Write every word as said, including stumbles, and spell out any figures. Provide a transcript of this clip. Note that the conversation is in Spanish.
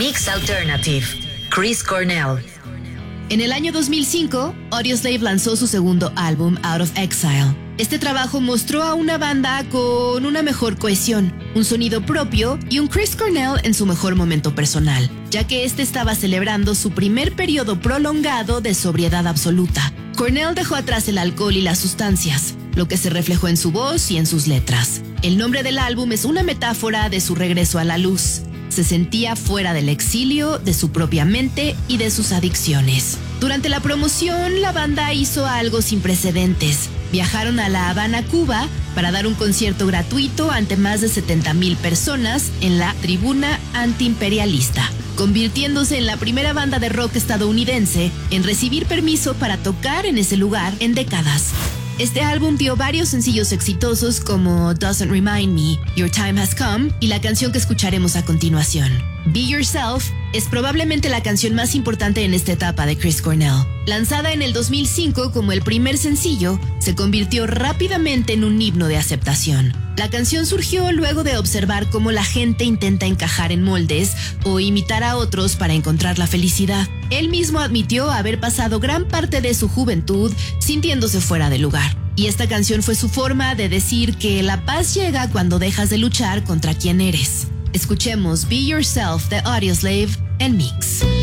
Mix Alternative, Chris Cornell. En el año dos mil cinco, Audioslave lanzó su segundo álbum, Out of Exile. Este trabajo mostró a una banda con una mejor cohesión, un sonido propio y un Chris Cornell en su mejor momento personal, ya que este estaba celebrando su primer periodo prolongado de sobriedad absoluta. Cornell dejó atrás el alcohol y las sustancias, lo que se reflejó en su voz y en sus letras. El nombre del álbum es una metáfora de su regreso a la luz. Se sentía fuera del exilio, de su propia mente y de sus adicciones. Durante la promoción, la banda hizo algo sin precedentes. Viajaron a La Habana, Cuba, para dar un concierto gratuito ante más de setenta mil personas en la Tribuna Antiimperialista, convirtiéndose en la primera banda de rock estadounidense en recibir permiso para tocar en ese lugar en décadas. Este álbum dio varios sencillos exitosos como Doesn't Remind Me, Your Time Has Come y la canción que escucharemos a continuación. Be Yourself es probablemente la canción más importante en esta etapa de Chris Cornell. Lanzada en el dos mil cinco como el primer sencillo, se convirtió rápidamente en un himno de aceptación. La canción surgió luego de observar cómo la gente intenta encajar en moldes o imitar a otros para encontrar la felicidad. Él mismo admitió haber pasado gran parte de su juventud sintiéndose fuera de lugar. Y esta canción fue su forma de decir que la paz llega cuando dejas de luchar contra quien eres. Escuchemos Be Yourself de Audioslave en Mix.